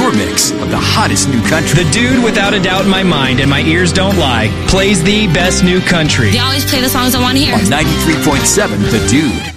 your mix of the hottest new country. The dude, without a doubt in my mind, and my ears don't lie, plays the best new country. They always play the songs I want to hear. On 93.7 The Dude.